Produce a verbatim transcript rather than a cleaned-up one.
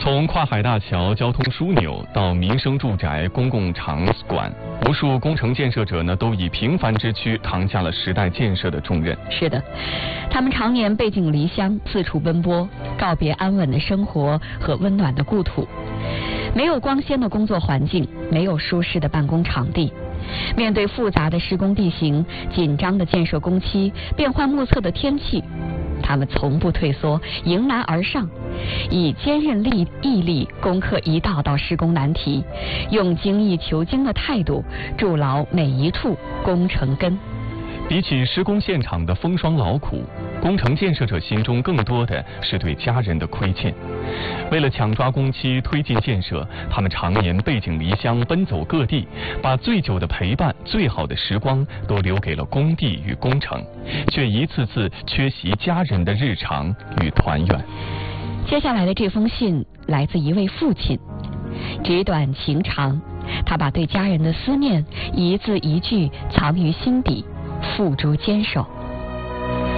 从跨海大桥、交通枢纽到民生住宅、公共场馆，无数工程建设者呢，都以平凡之躯扛下了时代建设的重任。 是的，他们常年背井离乡，四处奔波，告别安稳的生活和温暖的故土。没有光鲜的工作环境，没有舒适的办公场地。面对复杂的施工地形、紧张的建设工期、变幻莫测的天气，他们从不退缩，迎难而上，以坚韧力毅力攻克一道道施工难题，用精益求精的态度筑牢每一处工程根。 比起施工现场的风霜劳苦，工程建设者心中更多的是对家人的亏欠。为了抢抓工期、推进建设，他们常年背井离乡，奔走各地，把最久的陪伴、最好的时光都留给了工地与工程，却一次次缺席家人的日常与团圆。 接下来的这封信来自一位父亲，纸短情长，他把对家人的思念一字一句藏于心底，付诸坚守。